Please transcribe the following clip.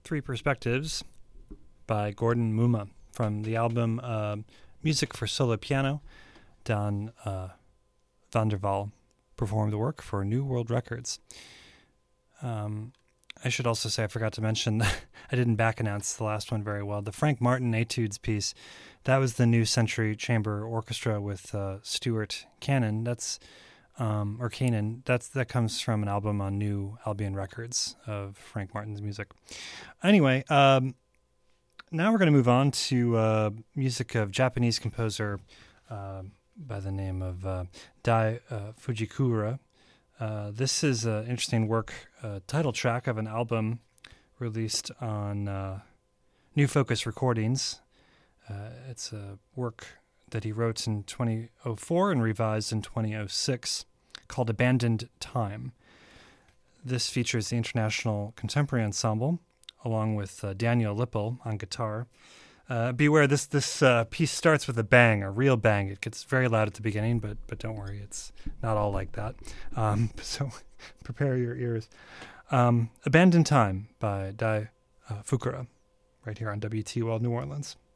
Three Perspectives by Gordon Muma from the album Music for Solo Piano. Don van der Waal performed the work for New World Records. I should also say, I forgot to mention, I didn't back announce the last one very well. The Frank Martin Etudes piece, that was the New Century Chamber Orchestra with Stuart Cannon. That comes from an album on New Albion Records of Frank Martin's music. Anyway, now we're going to move on to music of Japanese composer by the name of Dai Fujikura. This is an interesting work, title track of an album released on New Focus Recordings. It's a work that he wrote in 2004 and revised in 2006 called Abandoned Time. This features the International Contemporary Ensemble along with Daniel Lippel on guitar. Beware, this piece starts with a bang, a real bang. It gets very loud at the beginning, but don't worry, it's not all like that. So prepare your ears. Abandoned Time by Dai Fukura, right here on WT World New Orleans.